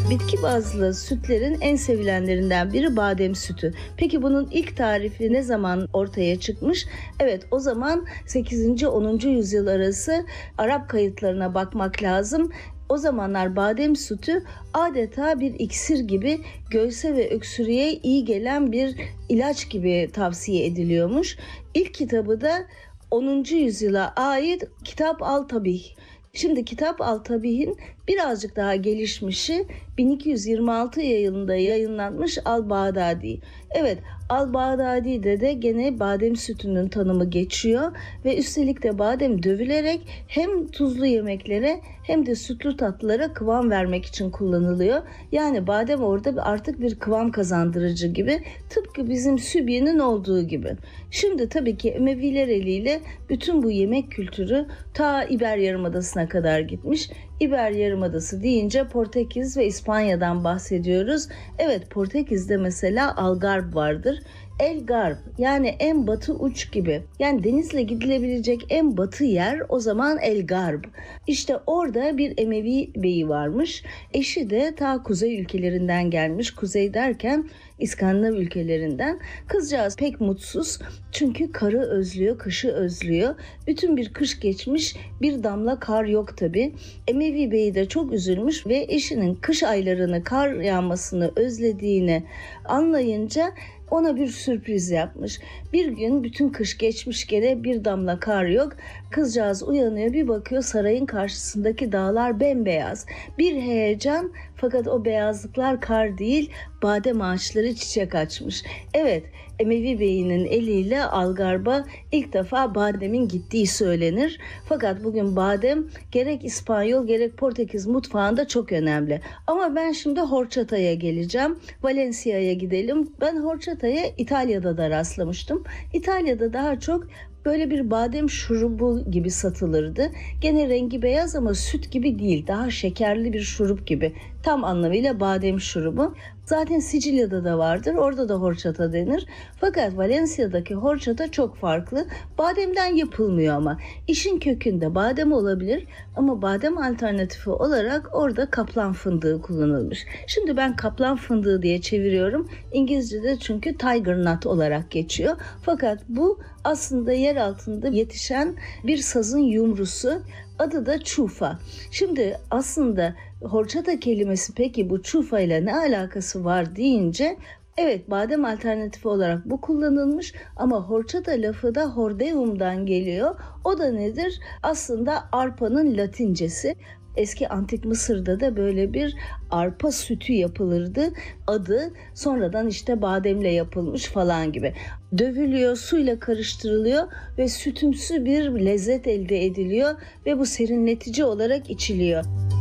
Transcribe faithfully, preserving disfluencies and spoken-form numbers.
Bitki bazlı sütlerin en sevilenlerinden biri badem sütü. Peki bunun ilk tarifi ne zaman ortaya çıkmış? Evet, o zaman sekizinci onuncu yüzyıl arası Arap kayıtlarına bakmak lazım. O zamanlar badem sütü adeta bir iksir gibi, göğse ve öksürüğe iyi gelen bir ilaç gibi tavsiye ediliyormuş. İlk kitabı da onuncu yüzyıla ait Kitap al-Tabih. Şimdi Kitap al-Tabih'in birazcık daha gelişmişi bin iki yüz yirmi altı yılında yayınlanmış Al-Bağdadi. Evet, Al-Bağdadi'de de gene badem sütünün tanımı geçiyor ve üstelik de badem dövülerek hem tuzlu yemeklere hem de sütlü tatlılara kıvam vermek için kullanılıyor. Yani badem orada artık bir kıvam kazandırıcı gibi, tıpkı bizim sübyenin olduğu gibi. Şimdi tabii ki Emeviler eliyle bütün bu yemek kültürü ta İber Yarımadası'na kadar gitmiş. İber Yarımadası deyince Portekiz ve İspanya'dan bahsediyoruz. Evet, Portekiz'de mesela Algarve vardır. El Garb, yani en batı uç gibi. Yani denizle gidilebilecek en batı yer o zaman El Garb. İşte orada bir Emevi beyi varmış. Eşi de ta kuzey ülkelerinden gelmiş. Kuzey derken İskandinav ülkelerinden. Kızcağız pek mutsuz. Çünkü karı özlüyor, kışı özlüyor. Bütün bir kış geçmiş, bir damla kar yok tabii. Emevi beyi de çok üzülmüş ve eşinin kış aylarını, kar yağmasını özlediğini anlayınca ona bir sürpriz yapmış. Bir gün bütün kış geçmiş, gene bir damla kar yok. Kızcağız uyanıyor, bir bakıyor sarayın karşısındaki dağlar bembeyaz. Bir heyecan, fakat o beyazlıklar kar değil, badem ağaçları çiçek açmış. Evet, Emevi beyinin eliyle Algarve'a ilk defa bademin gittiği söylenir. Fakat bugün badem gerek İspanyol gerek Portekiz mutfağında çok önemli. Ama ben şimdi horçataya geleceğim. Valencia'ya gidelim. Ben horçataya İtalya'da da rastlamıştım. İtalya'da daha çok böyle bir badem şurubu gibi satılırdı. Gene rengi beyaz ama süt gibi değil, daha şekerli bir şurup gibi. Tam anlamıyla badem şurubu. Zaten Sicilya'da da vardır, orada da horçata denir. Fakat Valencia'daki horçata çok farklı. Bademden yapılmıyor ama. İşin kökünde badem olabilir ama badem alternatifi olarak orada kaplan fındığı kullanılmış. Şimdi ben kaplan fındığı diye çeviriyorum. İngilizce'de çünkü tiger nut olarak geçiyor. Fakat bu aslında yer altında yetişen bir sazın yumrusu. Adı da çufa. Şimdi aslında horçata kelimesi, peki bu çufa ile ne alakası var deyince, evet, badem alternatifi olarak bu kullanılmış ama horçata lafı da hordeum'dan geliyor. O da nedir? Aslında arpanın latincesi. Eski antik Mısır'da da böyle bir arpa sütü yapılırdı. Adı sonradan işte bademle yapılmış falan gibi. Dövülüyor, suyla karıştırılıyor ve sütümsü bir lezzet elde ediliyor ve bu serinletici olarak içiliyor.